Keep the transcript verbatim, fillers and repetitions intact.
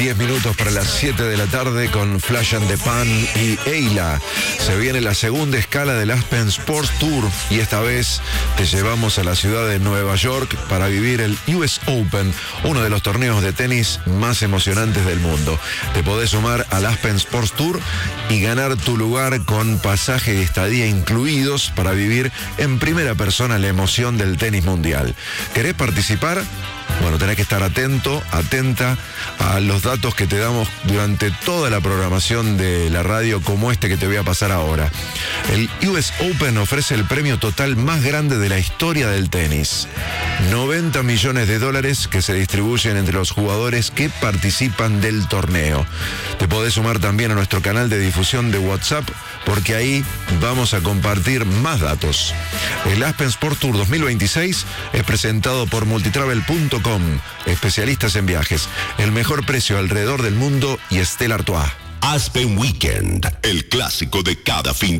diez minutos para las siete de la tarde con Flash and the Pan y Eila. Se viene la segunda escala del Aspen Sports Tour y esta vez te llevamos a la ciudad de Nueva York para vivir el U S Open, uno de los torneos de tenis más emocionantes del mundo. Te podés sumar al Aspen Sports Tour y ganar tu lugar con pasaje y estadía incluidos para vivir en primera persona la emoción del tenis mundial. ¿Querés participar? Bueno, tenés que estar atento, atenta a los datos que te damos durante toda la programación de la radio, como este que te voy a pasar ahora. El U S Open ofrece el premio total más grande de la historia del tenis. noventa millones de dólares que se distribuyen entre los jugadores que participan del torneo. Te podés sumar también a nuestro canal de difusión de WhatsApp, porque ahí vamos a compartir más datos. El Aspen Sport Tour dos mil veintiséis es presentado por multitravel punto com, especialistas en viajes, el mejor precio alrededor del mundo y Stella Artois. Aspen Weekend, el clásico de cada fin de